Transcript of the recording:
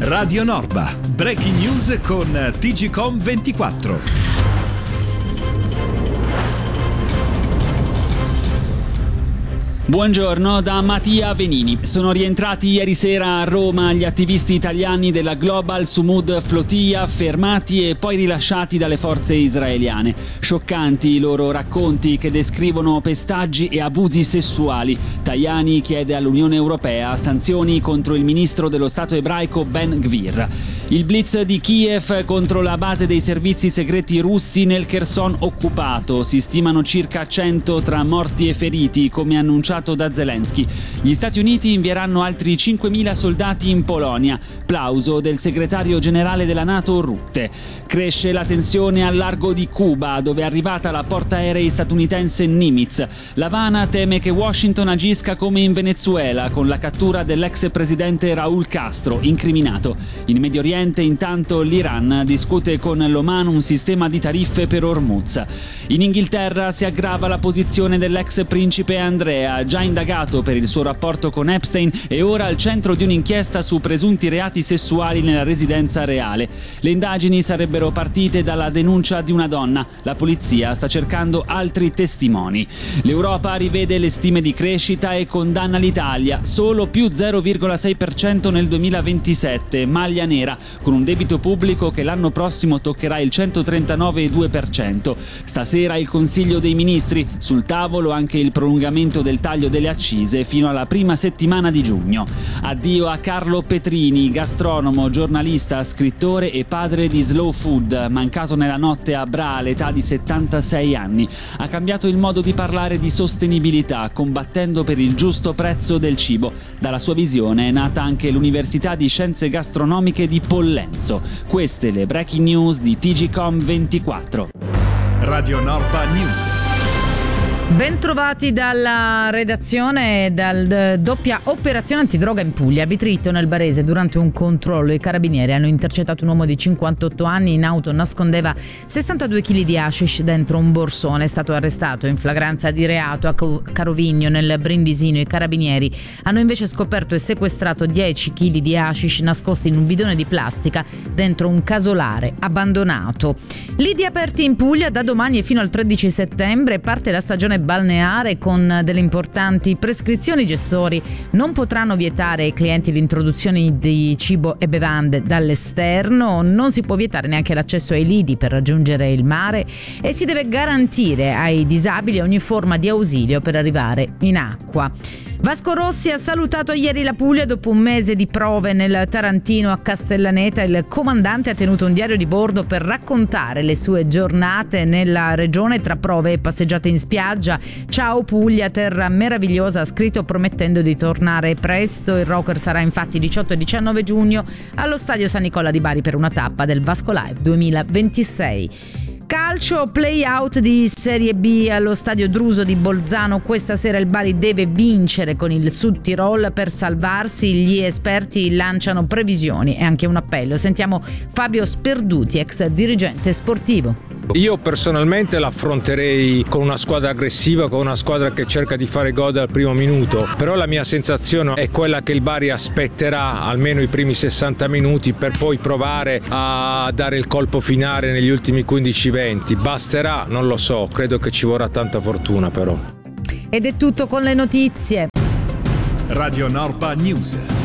Radio Norba, breaking news con TGCOM24. Buongiorno da Mattia Venini. Sono rientrati ieri sera a Roma gli attivisti italiani della Global Sumud Flotilla, fermati e poi rilasciati dalle forze israeliane. Scioccanti i loro racconti che descrivono pestaggi e abusi sessuali. Tajani chiede all'Unione Europea sanzioni contro il ministro dello Stato ebraico Ben Gvir. Il blitz di Kiev contro la base dei servizi segreti russi nel Kherson occupato. Si stimano circa 100 tra morti e feriti, come annunciato da Zelensky. Gli Stati Uniti invieranno altri 5.000 soldati in Polonia. Plauso del segretario generale della NATO Rutte. Cresce la tensione al largo di Cuba, dove è arrivata la portaerei statunitense Nimitz. L'Havana teme che Washington agisca come in Venezuela, con la cattura dell'ex presidente Raúl Castro, incriminato. In Medio Oriente, intanto, l'Iran discute con l'Oman un sistema di tariffe per Hormuz. In Inghilterra si aggrava la posizione dell'ex principe Andrea, già indagato per il suo rapporto con Epstein e ora al centro di un'inchiesta su presunti reati sessuali nella residenza reale. Le indagini sarebbero partite dalla denuncia di una donna. La polizia sta cercando altri testimoni. L'Europa rivede le stime di crescita e condanna l'Italia. Solo più 0,6% nel 2027, maglia nera, con un debito pubblico che l'anno prossimo toccherà il 139,2%. Stasera il Consiglio dei Ministri, sul tavolo anche il prolungamento del taglio delle accise fino alla prima settimana di giugno. Addio a Carlo Petrini, gastronomo, giornalista, scrittore e padre di Slow Food, mancato nella notte a Bra all'età di 76 anni. Ha cambiato il modo di parlare di sostenibilità, combattendo per il giusto prezzo del cibo. Dalla sua visione è nata anche l'Università di Scienze Gastronomiche di Pollenzo. Queste le breaking news di TGCOM24. Radio Norba News. Bentrovati dalla redazione. Dal doppia operazione antidroga in Puglia. A Vitrito, nel Barese, durante un controllo i carabinieri hanno intercettato un uomo di 58 anni in auto, nascondeva 62 kg di hashish dentro un borsone. È stato arrestato in flagranza di reato a Carovigno, nel Brindisino. I carabinieri hanno invece scoperto e sequestrato 10 kg di hashish nascosti in un bidone di plastica dentro un casolare abbandonato. Lidi aperti in Puglia da domani e fino al 13 settembre. Parte la stagione balneare con delle importanti prescrizioni. I gestori non potranno vietare ai clienti l'introduzione di cibo e bevande dall'esterno, non si può vietare neanche l'accesso ai lidi per raggiungere il mare e si deve garantire ai disabili ogni forma di ausilio per arrivare in acqua. Vasco Rossi ha salutato ieri la Puglia dopo un mese di prove nel Tarantino a Castellaneta. Il comandante ha tenuto un diario di bordo per raccontare le sue giornate nella regione tra prove e passeggiate in spiaggia. Ciao Puglia, terra meravigliosa, ha scritto, promettendo di tornare presto. Il rocker sarà infatti 18 e 19 giugno allo stadio San Nicola di Bari per una tappa del Vasco Live 2026. Calcio, play-out di Serie B allo stadio Druso di Bolzano. Questa sera il Bari deve vincere con il Sud Tirol per salvarsi. Gli esperti lanciano previsioni e anche un appello. Sentiamo Fabio Sperduti, ex dirigente sportivo. Io personalmente l'affronterei con una squadra aggressiva, con una squadra che cerca di fare gol dal primo minuto, però la mia sensazione è quella che il Bari aspetterà almeno i primi 60 minuti per poi provare a dare il colpo finale negli ultimi 15-20. Basterà? Non lo so, credo che ci vorrà tanta fortuna però. Ed è tutto con le notizie. Radio Norba News.